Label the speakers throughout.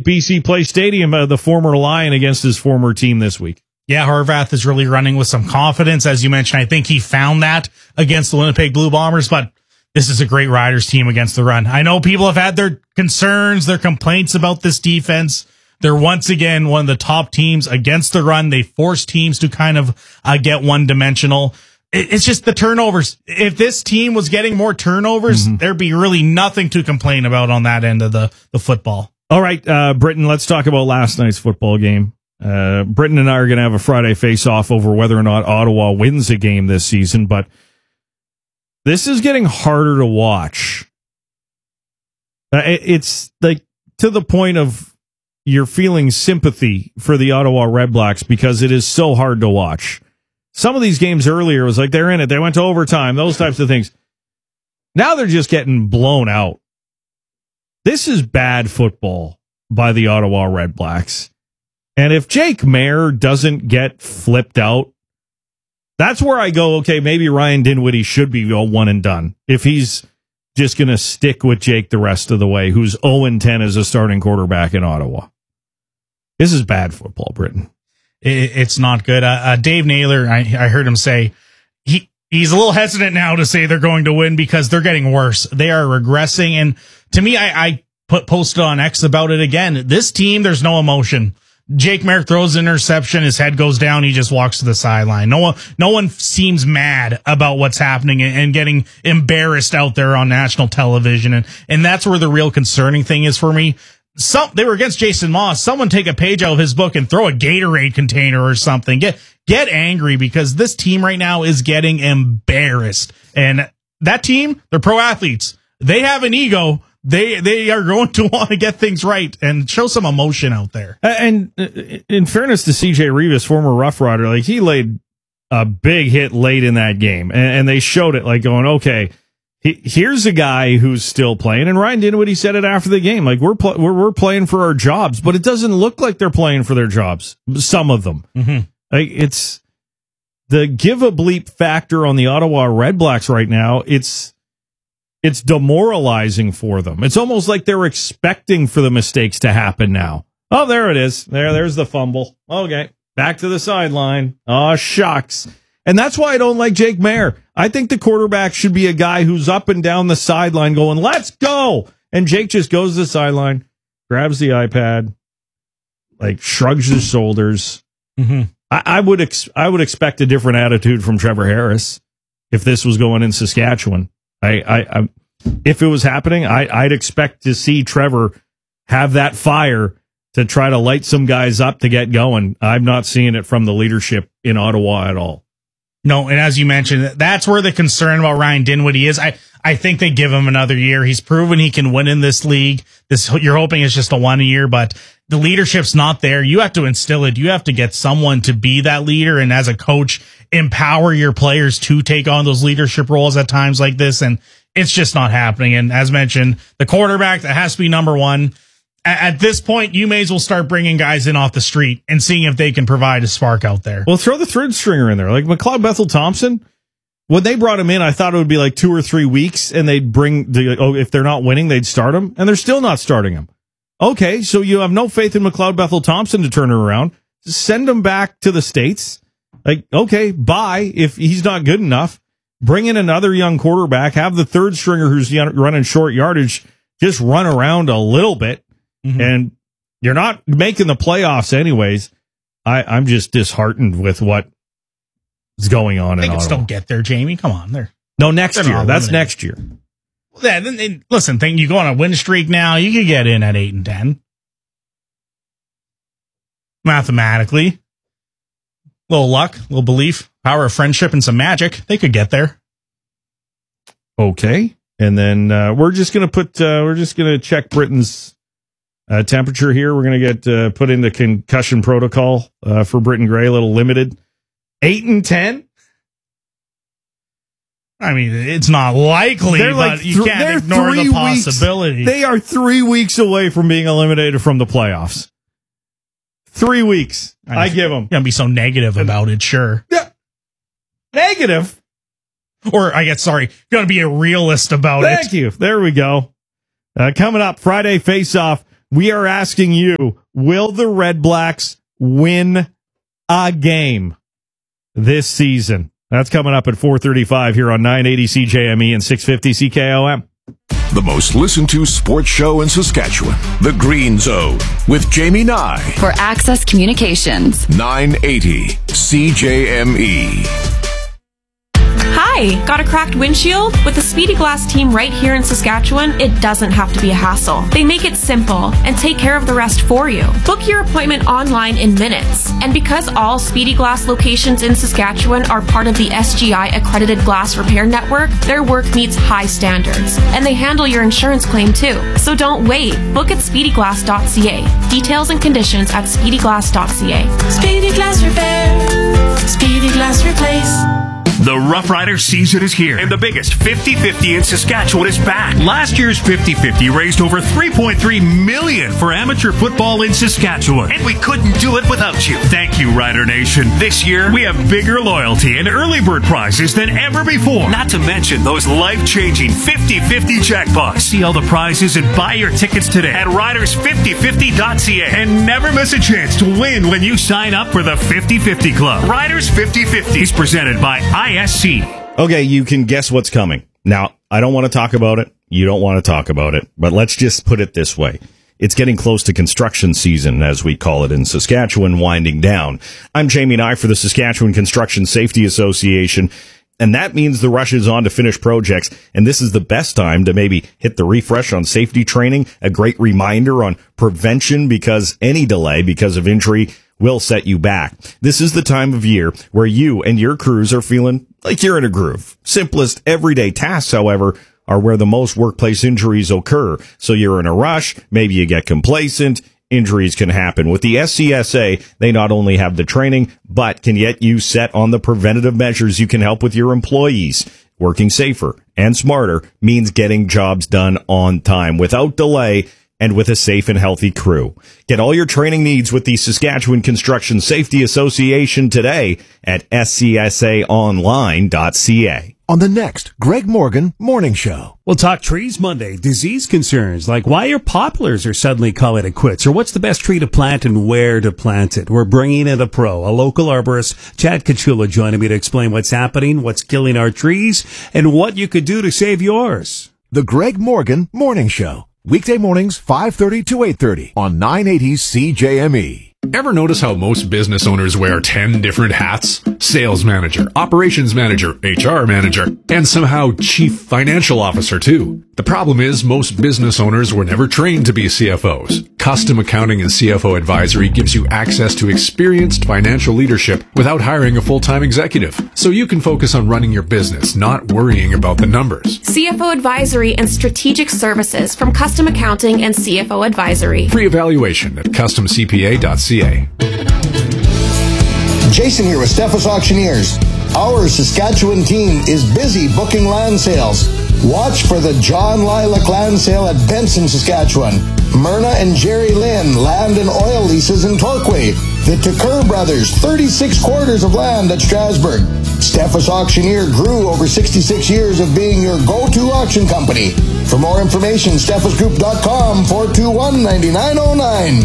Speaker 1: BC Place Stadium, the former Lion against his former team this week.
Speaker 2: Yeah, Horvath is really running with some confidence. As you mentioned, I think he found that against the Winnipeg Blue Bombers, but this is a great Riders team against the run. I know people have had their concerns, their complaints about this defense. They're once again one of the top teams against the run. They force teams to kind of get one-dimensional. It's just the turnovers. If this team was getting more turnovers, there'd be really nothing to complain about on that end of the football.
Speaker 1: All right, Britton, let's talk about last night's football game. Britton and I are going to have a Friday face-off over whether or not Ottawa wins a game this season, but this is getting harder to watch. It's like to the point of you're feeling sympathy for the Ottawa Redblacks because it is so hard to watch. Some of these games earlier was like they're in it, they went to overtime, those types of things. Now they're just getting blown out. This is bad football by the Ottawa Redblacks. And if Jake Maier doesn't get flipped out, that's where I go, okay, maybe Ryan Dinwiddie should be a one and done. If he's just going to stick with Jake the rest of the way, who's 0-10 as a starting quarterback in Ottawa. This is bad football, Britton.
Speaker 2: It's not good. Dave Naylor, I heard him say, he's a little hesitant now to say they're going to win because they're getting worse. They are regressing. And to me, I posted on X about it again. This team, there's no emotion. Jake Maier throws an interception, his head goes down, he just walks to the sideline. No one seems mad about what's happening and getting embarrassed out there on national television. And that's where the real concerning thing is for me. They were against Jason Moss. Someone take a page out of his book and throw a Gatorade container or something. Get angry because this team right now is getting embarrassed. And that team, they're pro athletes. They have an ego. They are going to want to get things right and show some emotion out there.
Speaker 1: And in fairness to CJ Rivas, former Rough Rider, like he laid a big hit late in that game, and they showed it like going, okay, here's a guy who's still playing. And Ryan Dinwiddie said it after the game, like we're playing for our jobs, but it doesn't look like they're playing for their jobs. Some of them, like it's the give a bleep factor on the Ottawa Redblacks right now. It's demoralizing for them. It's almost like they're expecting for the mistakes to happen now. Oh, there it is. There's the fumble. Okay, back to the sideline. Oh, shucks. And that's why I don't like Jake Maier. I think the quarterback should be a guy who's up and down the sideline going, let's go. And Jake just goes to the sideline, grabs the iPad, like shrugs his shoulders. I would expect a different attitude from Trevor Harris if this was going in Saskatchewan. If it was happening, I'd expect to see Trevor have that fire to try to light some guys up to get going. I'm not seeing it from the leadership in Ottawa at all.
Speaker 2: No, and as you mentioned, that's where the concern about Ryan Dinwiddie is. I think they give him another year. He's proven he can win in this league. You're hoping it's just a 1 year, but the leadership's not there. You have to instill it. You have to get someone to be that leader, and as a coach, empower your players to take on those leadership roles at times like this, and it's just not happening. And as mentioned, the quarterback, that has to be number one. At this point, you may as well start bringing guys in off the street and seeing if they can provide a spark out there.
Speaker 1: Well, throw the third stringer in there. Like McLeod Bethel-Thompson, when they brought him in, I thought it would be like 2 or 3 weeks, and they'd if they're not winning, they'd start him, and they're still not starting him. Okay, so you have no faith in McLeod Bethel-Thompson to turn it around. Send him back to the States. Like, okay, bye. If he's not good enough, bring in another young quarterback, have the third stringer who's running short yardage just run around a little bit, and you're not making the playoffs anyways. I'm just disheartened with what is going on in Ottawa.
Speaker 2: They can still get there, Jamie. Come on.
Speaker 1: No, next year. That's next year.
Speaker 2: Yeah, listen, you go on a win streak now, you could get in at 8-10. Mathematically. Little luck, little belief, power of friendship, and some magic. They could get there.
Speaker 1: Okay. And then we're just going to check Britain's temperature here. We're going to get put into concussion protocol for Britton Gray, a little limited. 8-10?
Speaker 2: I mean, it's not likely, but you can't ignore the possibility.
Speaker 1: They are 3 weeks away from being eliminated from the playoffs. 3 weeks. I give them.
Speaker 2: You're going to be so negative about it, sure.
Speaker 1: Yeah. Negative?
Speaker 2: Or, I guess, sorry, you're going to be a realist about it.
Speaker 1: Thank you. There we go. Coming up, Friday Face-Off. We are asking you, will the Red Blacks win a game this season? That's coming up at 4:35 here on 980 CJME and 650 CKOM.
Speaker 3: The most listened to sports show in Saskatchewan, The Green Zone, with Jamie Nye.
Speaker 4: For Access Communications.
Speaker 3: 980 CJME.
Speaker 5: Hi, got a cracked windshield? With the Speedy Glass team right here in Saskatchewan, it doesn't have to be a hassle. They make it simple and take care of the rest for you. Book your appointment online in minutes. And because all Speedy Glass locations in Saskatchewan are part of the SGI accredited glass repair network, their work meets high standards. And they handle your insurance claim too. So don't wait. Book at speedyglass.ca. Details and conditions at speedyglass.ca.
Speaker 6: Speedy Glass Repair. Speedy Glass Replace.
Speaker 7: The Rough Rider season is here, and the biggest 50-50 in Saskatchewan is back. Last year's 50-50 raised over $3.3 million for amateur football in Saskatchewan, and we couldn't do it without you. Thank you, Rider Nation. This year, we have bigger loyalty and early bird prizes than ever before. Not to mention those life-changing 50-50 jackpots. See all the prizes and buy your tickets today at riders5050.ca, and never miss a chance to win when you sign up for the 50-50 Club. Riders 50-50 is presented by ISC.
Speaker 1: Okay, you can guess what's coming. Now, I don't want to talk about it. You don't want to talk about it. But let's just put it this way. It's getting close to construction season, as we call it in Saskatchewan, winding down. I'm Jamie Nye for the Saskatchewan Construction Safety Association. And that means the rush is on to finish projects. And this is the best time to maybe hit the refresh on safety training, a great reminder on prevention, because any delay because of injury will set you back. This is the time of year where you and your crews are feeling like you're in a groove. Simplest everyday tasks, however, are where the most workplace injuries occur. So you're in a rush, maybe you get complacent, injuries can happen. With the SCSA, they not only have the training, but can get you set on the preventative measures you can help with your employees. Working safer and smarter means getting jobs done on time, without delay, and with a safe and healthy crew. Get all your training needs with the Saskatchewan Construction Safety Association today at scsaonline.ca.
Speaker 8: On the next Greg Morgan Morning Show.
Speaker 9: We'll talk trees Monday, disease concerns, like why your poplars are suddenly calling it quits, or what's the best tree to plant and where to plant it. We're bringing in a pro, a local arborist, Chad Kachula, joining me to explain what's happening, what's killing our trees, and what you could do to save yours.
Speaker 8: The Greg Morgan Morning Show. Weekday mornings, 5:30 to 8:30 on 980 CJME.
Speaker 10: Ever notice how most business owners wear 10 different hats? Sales manager, operations manager, HR manager, and somehow chief financial officer too. The problem is most business owners were never trained to be CFOs. Custom Accounting and CFO Advisory gives you access to experienced financial leadership without hiring a full-time executive. So you can focus on running your business, not worrying about the numbers.
Speaker 5: CFO Advisory and Strategic Services from Custom Accounting and CFO Advisory.
Speaker 10: Free evaluation at customcpa.ca.
Speaker 11: Jason here with Steffes Auctioneers. Our Saskatchewan team is busy booking land sales. Watch for the John Lilac Land Sale at Benson, Saskatchewan. Myrna and Jerry Lynn land and oil leases in Torquay. The Tucker Brothers, 36 quarters of land at Strasbourg. Steffes Auctioneer grew over 66 years of being your go-to auction company. For more information, steffesgroup.com, 421-9909.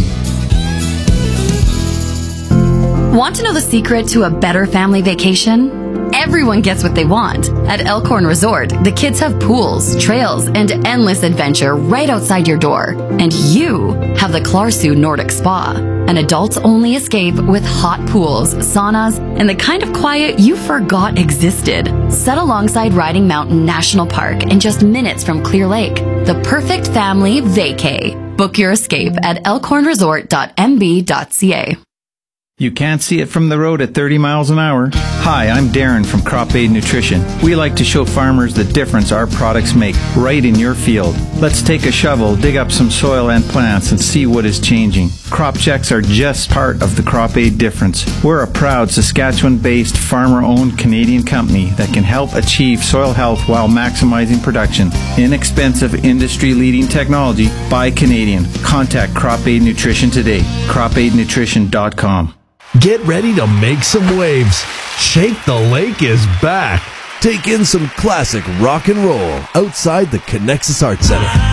Speaker 4: Want to know the secret to a better family vacation? Everyone gets what they want. At Elkhorn Resort, the kids have pools, trails, and endless adventure right outside your door. And you have the Clarsu Nordic Spa, an adults-only escape with hot pools, saunas, and the kind of quiet you forgot existed. Set alongside Riding Mountain National Park and just minutes from Clear Lake. The perfect family vacay. Book your escape at elkhornresort.mb.ca.
Speaker 12: You can't see it from the road at 30 miles an hour. Hi, I'm Darren from Crop Aid Nutrition. We like to show farmers the difference our products make right in your field. Let's take a shovel, dig up some soil and plants, and see what is changing. Crop checks are just part of the Crop Aid difference. We're a proud Saskatchewan-based, farmer-owned Canadian company that can help achieve soil health while maximizing production. Inexpensive, industry-leading technology by Canadian. Contact Crop Aid Nutrition today. CropAidNutrition.com.
Speaker 13: Get ready to make some waves. Shake the Lake is back. Take in some classic rock and roll outside the Connexus Arts Center.